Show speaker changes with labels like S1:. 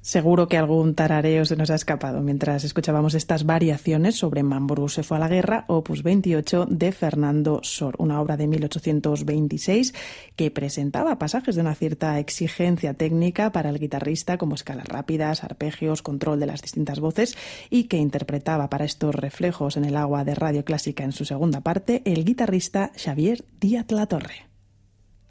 S1: Seguro que algún tarareo se nos ha escapado mientras escuchábamos estas variaciones sobre Mambrú se fue a la guerra, opus 28 de Fernando Sor, una obra de 1826 que presentaba pasajes de una cierta exigencia técnica para el guitarrista, como escalas rápidas, arpegios, control de las distintas voces, y que interpretaba para estos reflejos en el agua de Radio Clásica en su segunda parte el guitarrista Xavier Díaz Latorre.